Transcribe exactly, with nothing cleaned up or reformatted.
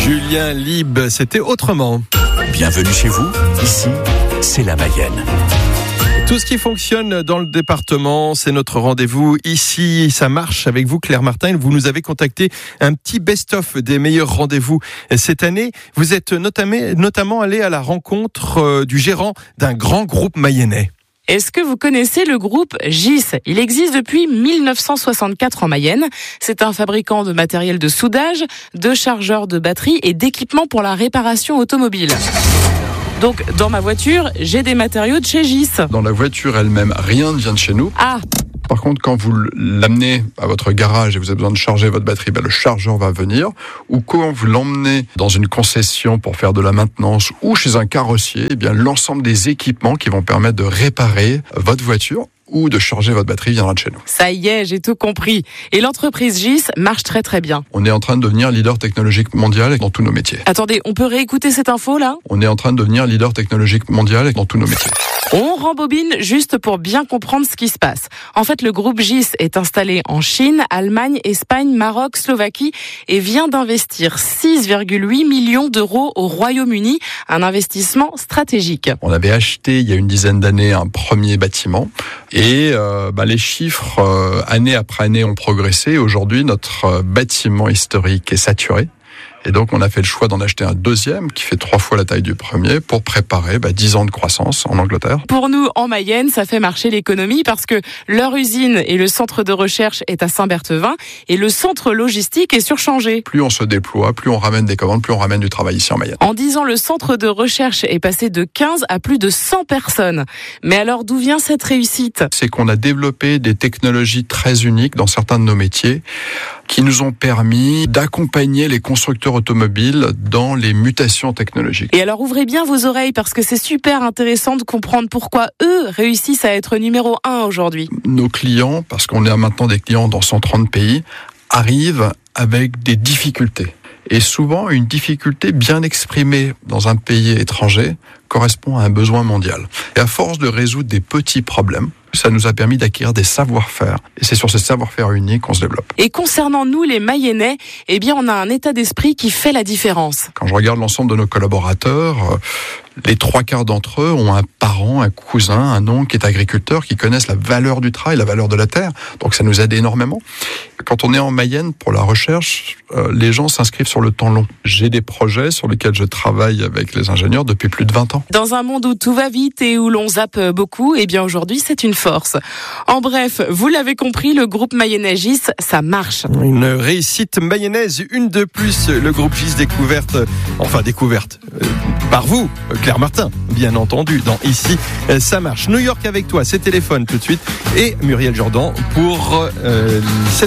Julien Lieb, c'était autrement. Bienvenue chez vous, ici, c'est la Mayenne. Tout ce qui fonctionne dans le département, c'est notre rendez-vous. Ici, ça marche avec vous, Claire Martin. Vous nous avez contacté un petit best-of des meilleurs rendez-vous cette année. Vous êtes notamment, notamment allé à la rencontre du gérant d'un grand groupe mayennais. Est-ce que vous connaissez le groupe G I S ? Il existe depuis mille neuf cent soixante-quatre en Mayenne. C'est un fabricant de matériel de soudage, de chargeurs de batterie et d'équipements pour la réparation automobile. Donc, dans ma voiture, j'ai des matériaux de chez G I S. Dans la voiture elle-même, rien ne vient de chez nous. Ah. Par contre, quand vous l'amenez à votre garage et vous avez besoin de charger votre batterie, ben le chargeur va venir. Ou quand vous l'emmenez dans une concession pour faire de la maintenance ou chez un carrossier, eh bien, l'ensemble des équipements qui vont permettre de réparer votre voiture ou de charger votre batterie viendra de chez nous. Ça y est, j'ai tout compris. Et l'entreprise G I S marche très très bien. On est en train de devenir leader technologique mondial dans tous nos métiers. Attendez, on peut réécouter cette info là ? On est en train de devenir leader technologique mondial dans tous nos métiers. On rembobine juste pour bien comprendre ce qui se passe. En fait, le groupe G I S est installé en Chine, Allemagne, Espagne, Maroc, Slovaquie et vient d'investir six virgule huit millions d'euros au Royaume-Uni, un investissement stratégique. On avait acheté il y a une dizaine d'années un premier bâtiment et euh, bah, les chiffres euh, année après année ont progressé. Aujourd'hui, notre euh, bâtiment historique est saturé. Et donc, on a fait le choix d'en acheter un deuxième qui fait trois fois la taille du premier pour préparer bah, dix ans de croissance en Angleterre. Pour nous, en Mayenne, ça fait marcher l'économie parce que leur usine et le centre de recherche est à Saint-Berthevin et le centre logistique est surchargé. Plus on se déploie, plus on ramène des commandes, plus on ramène du travail ici en Mayenne. En dix ans, le centre de recherche est passé de quinze à plus de cent personnes. Mais alors, d'où vient cette réussite ? C'est qu'on a développé des technologies très uniques dans certains de nos métiers qui nous ont permis d'accompagner les constructeurs automobiles dans les mutations technologiques. Et alors ouvrez bien vos oreilles parce que c'est super intéressant de comprendre pourquoi eux réussissent à être numéro un aujourd'hui. Nos clients, parce qu'on a maintenant des clients dans cent trente pays, arrivent avec des difficultés. Et souvent, une difficulté bien exprimée dans un pays étranger correspond à un besoin mondial. Et à force de résoudre des petits problèmes, ça nous a permis d'acquérir des savoir-faire. Et c'est sur ces savoir-faire uniques qu'on se développe. Et concernant nous, les Mayennais, eh bien, on a un état d'esprit qui fait la différence. Quand je regarde l'ensemble de nos collaborateurs, les trois quarts d'entre eux ont un parent, un cousin, un oncle qui est agriculteur, qui connaissent la valeur du travail, la valeur de la terre. Donc ça nous aide énormément. Quand on est en Mayenne pour la recherche, euh, les gens s'inscrivent sur le temps long. J'ai des projets sur lesquels je travaille avec les ingénieurs depuis plus de vingt ans. Dans un monde où tout va vite et où l'on zappe beaucoup, eh bien aujourd'hui c'est une force. En bref, vous l'avez compris, le groupe mayennais G I S, ça marche. Une réussite mayonnaise, une de plus, le groupe G I S découverte, enfin découverte, euh, par vous, Claire Martin, bien entendu, dans Ici, ça marche. New York avec toi, c'est téléphone tout de suite, et Muriel Jourdan pour euh, cette